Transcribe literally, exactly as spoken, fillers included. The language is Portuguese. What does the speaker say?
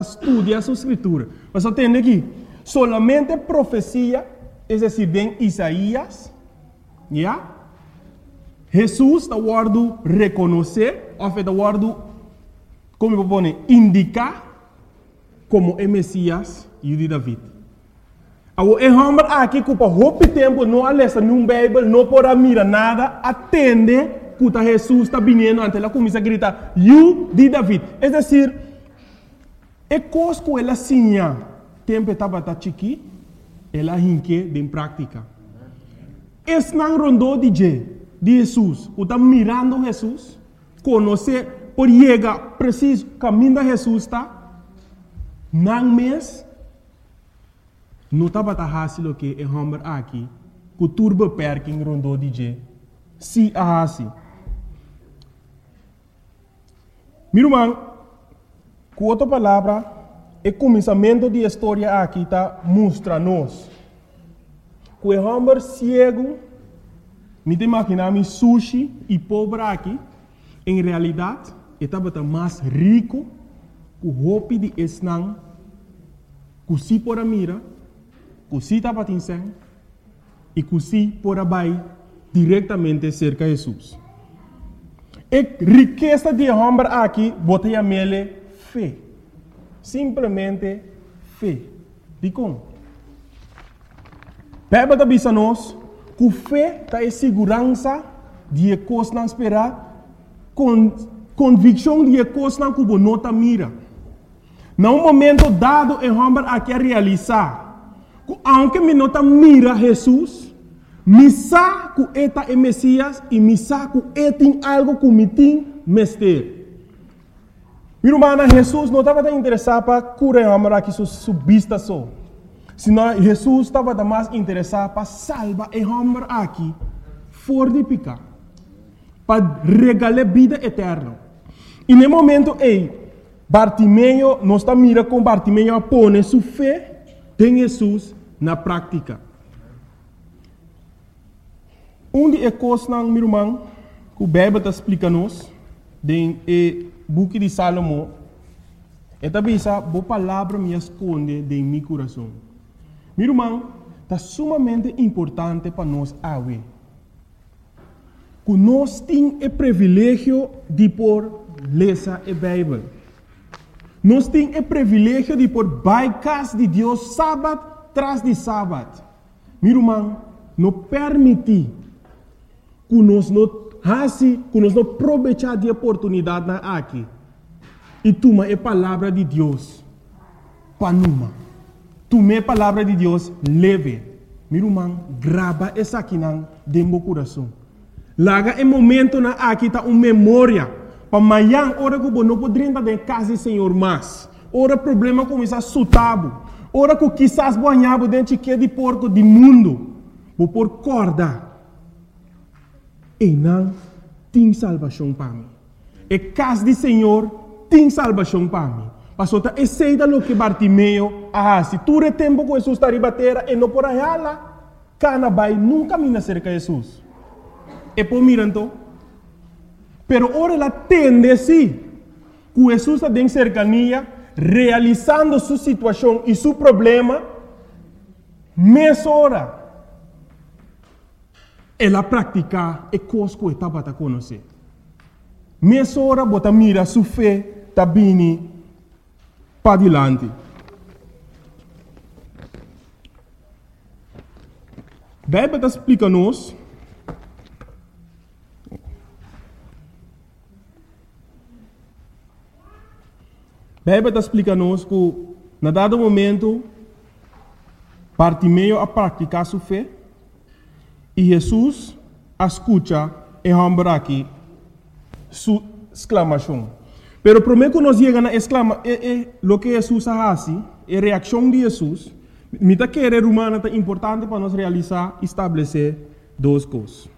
estudia su escritura. Mas entende aqui, solamente profecia, é decir, em Isaías, já? Jesus está guardo reconhecer, ou está guardo, como eu vou indicar, como é Messias e o de David. O homem aqui que por muito tempo não alessa num Bíblia, não pode mirar nada, atende que Jesus está vindo, ante ela começa a gritar, "You de David". É decir, é coisa que ela sinha, tempo estava tá chiqui, ela hinque em prática. Esse não rondou de de Jesus, o está mirando Jesus, conhecer, por chegar preciso caminho de Jesus está, não mês não estava fácil que é homem aqui, que turba perking rondou de G. Se a assim. Meu irmão, com outra palavra, o começamento da história aqui está mostra-nos que o homem cego, me imaginar sushi e pobre aqui, em realidade, estava mais rico que o roupa de esnang, que se por a mira, que se estava atingindo e que se por abaixo diretamente cerca de Jesus. A riqueza de homem aqui, botei a mele fé. Simplesmente fé. De como? Bíblia da bisa nós, que fé está em segurança de coisas não esperar, com convicção de coisas não que não está mira. Num momento dado, o homem aqui a realizar, aunque me nota mira Jesus, me sabe que eta é Messias e me sabe que é tem algo que me tem mestre. Meu irmão, Jesus não estava interessado para curar o homem aqui sua vista só. Senão Jesus estava mais interessado para salvar o homem aqui fora de pecado, para regalar vida eterna. E no momento ei, Bartimeu não está mira com Bartimeu a pôr sua fé em Jesus na prática. Um de coisas, meu irmão, que o Bíblia está explicando-nos, no book de Salomão, é também essa boa palavra me esconde em meu coração. Meu irmão, está sumamente importante para nós awe. Que nós temos o privilégio de por ler a Bíblia. Nós temos o privilégio de por baicas de Deus sábado tras de sábado. Meu irmão, não permite que nós não assim, que nós não aproveitar de oportunidade aqui. E toma a palavra de Deus para numa. Toma a palavra de Deus leve. Meu irmão, grava essa aqui dentro do coração. Laga em momento na aqui tá uma memória. Para amanhã, hora que não poderia estar em casa do Senhor mais. Hora problema começa a sutabo. Hora que quizás banhava dentro de porco do mundo. Vou por corda. E não tem salvação para mim. E casa do Senhor tem salvação para mim. Pastor, é cedo lo que Bartimeu, ah, se tu é tempo que Jesus está ribatera e não por aí lá, cana vai nunca me cerca de Jesus. E por miranto, pero ora ela tende sim, que Jesus está em cercania, realizando sua situação e seu problema, meia hora. Ela pratica e coisa que estava a conhecer. Meia hora, bota mira sua fé, está vindo para adiante. A Bíblia explica-nos A Bíblia explica-nos que, na dado momento, Bartimeu a praticar sua fé e Jesus escuta e homem aqui sua exclamação. Pero primeiro que nós chegamos na exclama, é, é o que Jesus faz, é a reação de Jesus. Me está querer humana é importante para nós realizar, estabelecer duas coisas.